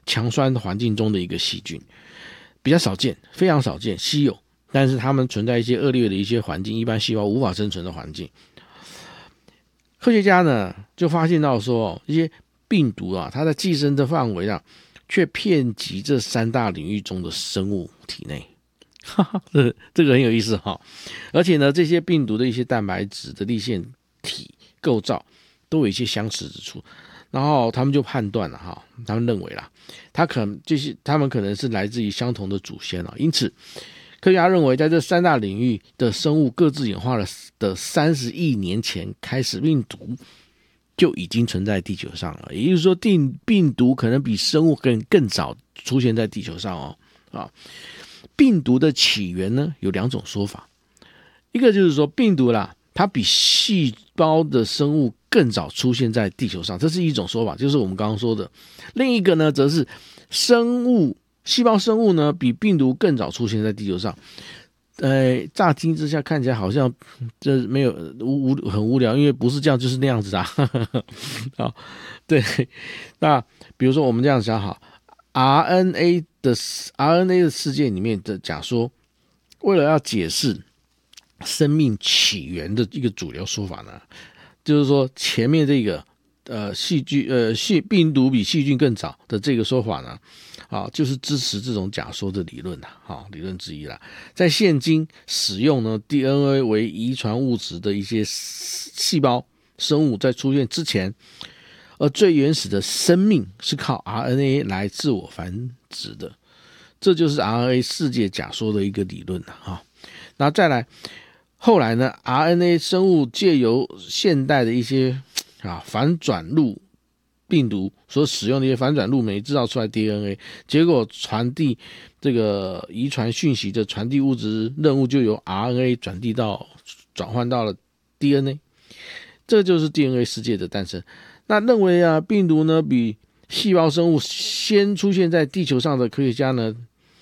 强酸环境中的一个细菌，比较少见，非常少见，稀有，但是它们存在一些恶劣的一些环境，一般细胞无法生存的环境。科学家呢就发现到说，一些病毒啊，它在寄生的范围啊，却遍及这3大领域中的生物体内。这个很有意思哈，而且呢，这些病毒的一些蛋白质的粒线体构造都有一些相似之处，然后他们就判断了哈，他们认为啦，他们可能是来自于相同的祖先了，因此科学家认为，在这3大领域的生物各自演化了的30亿年前开始，病毒就已经存在地球上了，也就是说，病毒可能比生物更早出现在地球上哦啊。病毒的起源呢有2种说法，一个就是说病毒啦，它比细胞的生物更早出现在地球上，这是一种说法，就是我们刚刚说的。另一个呢，则是细胞生物呢比病毒更早出现在地球上。乍听之下看起来好像这没有很无聊，因为不是这样就是那样子啊。好，对，那比如说我们这样想好。RNA 的世界里面的假说，为了要解释生命起源的一个主流说法呢，就是说前面这个病毒比细菌更早的这个说法呢，就是支持这种假说的理论理论之一啦。在现今使用呢 DNA 为遗传物质的一些细胞生物在出现之前。而最原始的生命是靠 RNA 来自我繁殖的，这就是 RNA 世界假说的一个理论了那再来，后来呢 ，RNA 生物借由现代的一些反转录病毒所使用的一些反转录酶制造出来 DNA， 结果传递这个遗传讯息的传递物质任务就由 RNA 转换到了 DNA， 这就是 DNA 世界的诞生。那认为病毒呢比细胞生物先出现在地球上的科学家呢，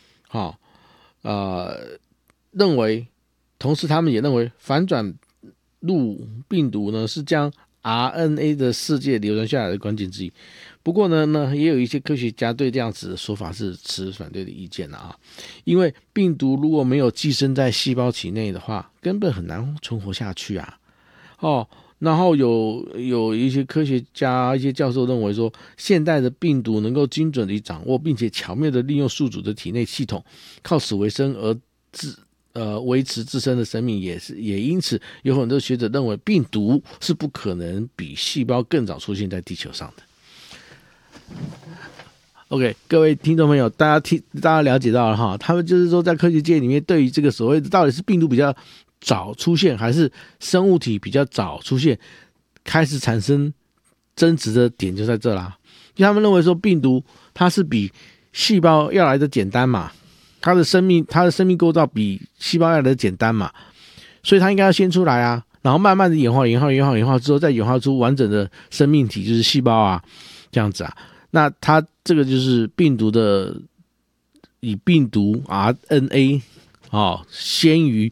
认为，同时他们也认为反转录病毒呢是将 RNA 的世界流传下来的关键之一。不过呢，也有一些科学家对这样子的说法是持反对的意见因为病毒如果没有寄生在细胞体内的话，根本很难存活下去然后有一些科学家、一些教授认为说，现代的病毒能够精准地掌握并且巧妙地利用宿主的体内系统，靠此为生而维持自身的生命，也因此有很多学者认为病毒是不可能比细胞更早出现在地球上的。OK， 各位听众朋友，大家了解到了他们就是说在科学界里面对于这个所谓的到底是病毒比较早出现还是生物体比较早出现，开始产生争执的点就在这啦。就他们认为说病毒它是比细胞要来的简单嘛，它的生命构造比细胞要来的简单嘛，所以它应该要先出来然后慢慢的演化之后再演化出完整的生命体，就是细胞这样子那它这个就是病毒的以病毒 RNA 先于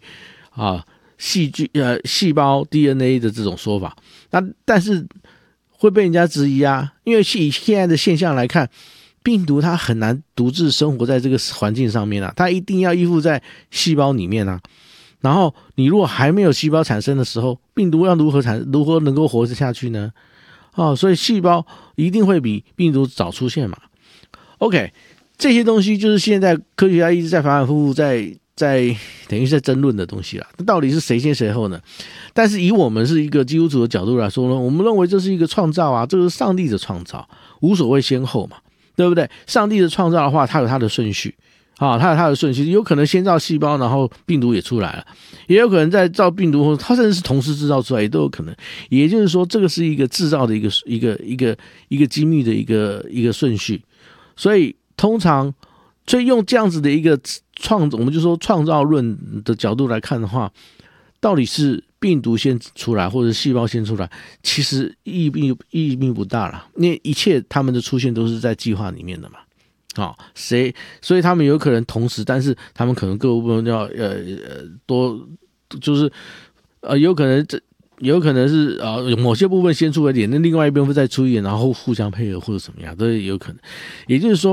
细胞 DNA 的这种说法，但是会被人家质疑因为以现在的现象来看，病毒它很难独自生活在这个环境上面它一定要依附在细胞里面然后你如果还没有细胞产生的时候，病毒要如何能够活着下去呢？所以细胞一定会比病毒早出现嘛。OK， 这些东西就是现在科学家一直在反反复复在等于是在争论的东西啦，到底是谁先谁后呢？但是以我们是一个基督徒的角度来说呢，我们认为这是一个创造这是上帝的创造，无所谓先后嘛，对不对？上帝的创造的话，它有它的顺序它有它的顺序，有可能先造细胞，然后病毒也出来了，也有可能在造病毒，或它甚至是同时制造出来，也都有可能。也就是说，这个是一个制造的一个机密的一个顺序，所以用这样子的一个我们就说创造论的角度来看的话，到底是病毒先出来或者细胞先出来，其实意义并不大啦，因为一切他们的出现都是在计划里面的嘛。所以他们有可能同时，但是他们可能各部分要多，就是有可能是某些部分先出一点，那另外一部分再出一点，然后互相配合或者怎么样都有可能。也就是说，